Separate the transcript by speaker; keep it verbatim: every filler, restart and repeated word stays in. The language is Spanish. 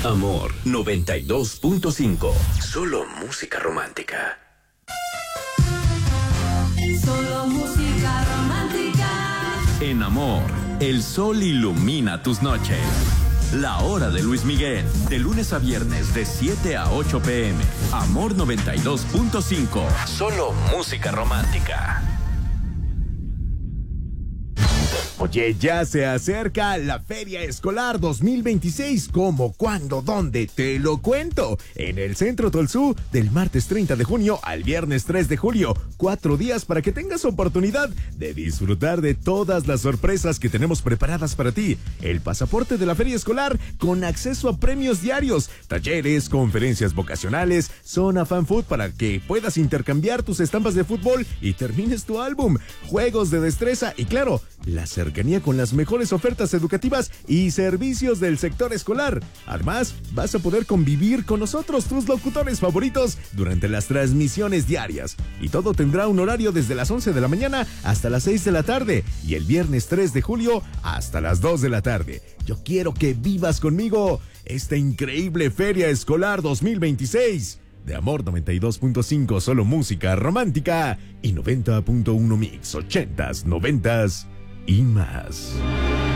Speaker 1: Amor noventa y dos punto cinco. Solo música romántica.
Speaker 2: Solo música romántica.
Speaker 3: En Amor, el sol ilumina tus noches. La hora de Luis Miguel, de lunes a viernes de siete a ocho pm. Amor noventa y dos punto cinco. Solo música romántica.
Speaker 4: Oye, ya se acerca la Feria Escolar dos mil veintiséis. ¿Cómo, cuándo, dónde? Te lo cuento. En el Centro Tolsú, del martes treinta de junio al viernes tres de julio. Cuatro días para que tengas oportunidad de disfrutar de todas las sorpresas que tenemos preparadas para ti. El pasaporte de la Feria Escolar con acceso a premios diarios, talleres, conferencias vocacionales, zona fan food para que puedas intercambiar tus estampas de fútbol y termines tu álbum, juegos de destreza y, claro, la cercanía con las mejores ofertas educativas y servicios del sector escolar. Además, vas a poder convivir con nosotros, tus locutores favoritos, durante las transmisiones diarias. Y todo tendrá un horario desde las once de la mañana hasta las seis de la tarde y el viernes tres de julio hasta las dos de la tarde. Yo quiero que vivas conmigo esta increíble Feria Escolar dos mil veintiséis. De Amor noventa y dos punto cinco, solo música romántica, y noventa punto uno Mix, ochentas, noventas y más.